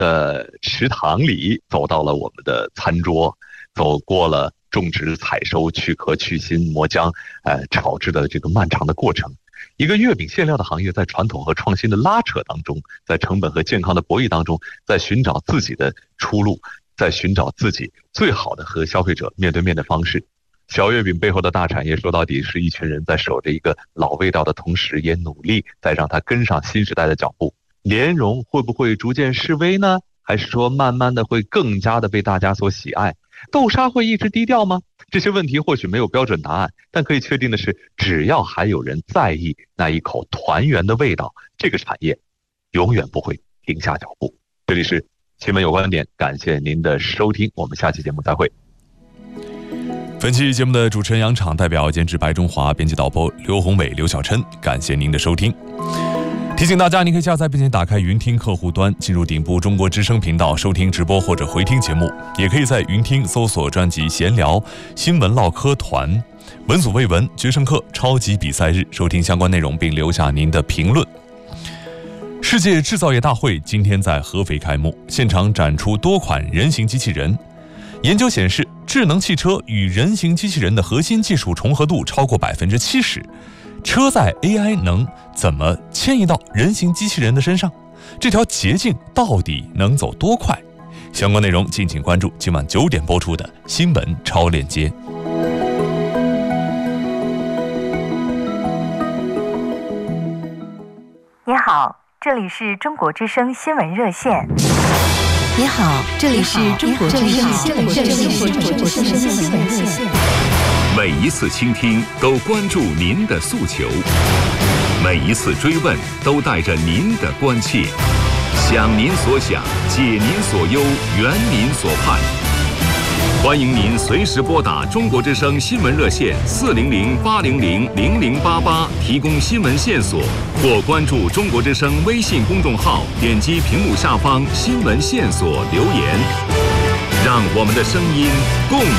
的池塘里，走到了我们的餐桌，走过了种植、采收、去壳、去芯、磨浆、炒制的这个漫长的过程。一个月饼馅料的行业在传统和创新的拉扯当中，在成本和健康的博弈当中，在寻找自己的出路，在寻找自己最好的和消费者面对面的方式。小月饼背后的大产业，说到底是一群人在守着一个老味道的同时，也努力在让它跟上新时代的脚步。莲蓉会不会逐渐式微呢？还是说慢慢的会更加的被大家所喜爱？豆沙会一直低调吗？这些问题或许没有标准答案，但可以确定的是，只要还有人在意那一口团圆的味道，这个产业永远不会停下脚步。这里是新闻有观点，感谢您的收听，我们下期节目再会。 本期节目的主持人杨昶，代表监制白中华，编辑导播刘宏伟、刘小琛，感谢您的收听。提醒大家，您可以下载并且打开云听客户端，进入顶部中国之声频道收听直播或者回听节目，也可以在云听搜索专辑闲聊、新闻唠嗑团、闻所未闻、决胜课、超级比赛日收听相关内容，并留下您的评论。世界制造业大会今天在合肥开幕，现场展出多款人形机器人。研究显示，智能汽车与人形机器人的核心技术重合度超过70%。车载 AI 能怎么迁移到人形机器人的身上？这条捷径到底能走多快？相关内容敬请关注今晚9点播出的新闻超链接。 你好，这里是中国之声新闻热线。 你好，这里是中国之声新闻热线。 每一次倾听都关注您的诉求，每一次追问都带着您的关切，想您所想，解您所忧，圆您所盼。欢迎您随时拨打中国之声新闻热线400-800-0088提供新闻线索，或关注中国之声微信公众号，点击屏幕下方新闻线索留言，让我们的声音共